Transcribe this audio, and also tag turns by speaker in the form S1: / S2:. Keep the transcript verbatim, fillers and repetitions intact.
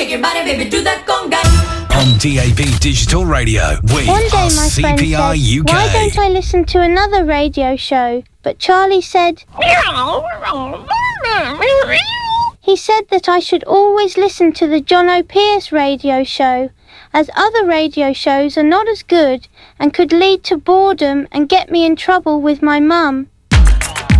S1: shake your body, baby, do that conga.
S2: On D A B Digital Radio, we
S3: One day
S2: are
S3: my
S2: C
S3: friend
S2: P R
S3: said,
S2: U K.
S3: why don't I listen to another radio show? But Charlie said... He said that I should always listen to the John O'Pearce radio show, as other radio shows are not as good and could lead to boredom and get me in trouble with my mum.